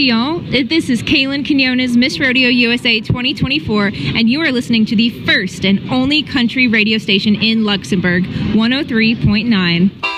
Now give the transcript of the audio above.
y'all. This is Kaylin Quinones, Miss Rodeo USA 2024, and you are listening to the first and only country radio station in Luxembourg, 103.9.